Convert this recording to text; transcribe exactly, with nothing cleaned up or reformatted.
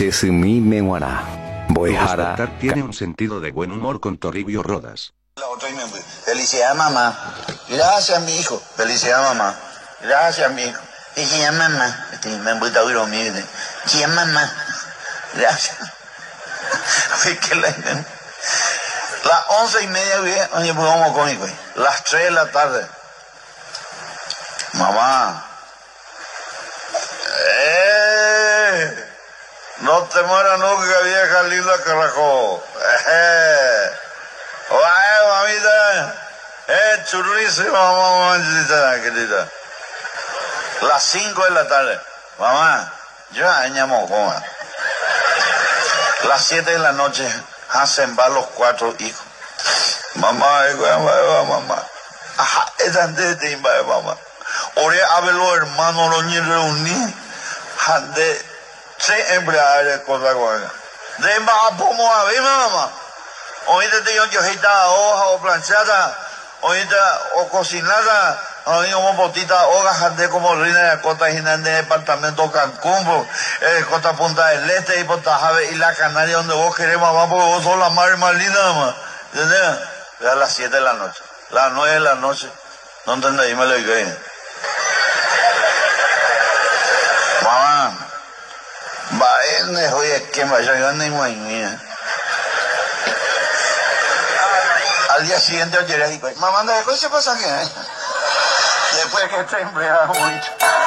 Chesumi Menguana. Boihara. Despertar tiene un sentido de buen humor con Toribio Rodas. La otra y me fui. Felicidad, mamá. Gracias, mi hijo. Felicidad, mamá. Gracias, mi hijo. Felicidad, mamá. Me voy a oír a mí. Felicidad, mamá. Gracias. Fui que la... Las once y media, bien, oye, pues vamos con hijo. Las tres de la tarde. Mamá. ¡Eh! No te mueras nunca, vieja linda carajo. ¡Eh! ¡Oye, mamita! ¡Eh, churrísima, mamá, mamá, querida! Las cinco de la tarde. Mamá, yo añamo, coma. Las siete de la noche hacen va los cuatro hijos. Mamá, mamá, mamá. Ajá, es antes de mamá. Ore a ver los hermanos, los niños reunidos. De tres empleados de cosa guanga. De más pomo a ver, mamá. Ahorita te digo yo heita hoja o planchada. Ahorita o cocinada. Ahorita como botita hojas de como reina de Cota Ginán de departamento Cancún. Eh, Cota Punta del Este y Punta Jave y la Canaria donde vos querés, mamá, porque vos sos la madre más linda, mamá. ¿Entendés? A las siete de la noche. Las nueve de la noche. No entendés, me lo digo. Mamá, va en el hoy que me vaya a ni mía. Al día siguiente yo llegué y mamá, ¿de qué se pasa aquí? Después que te empleado mucho.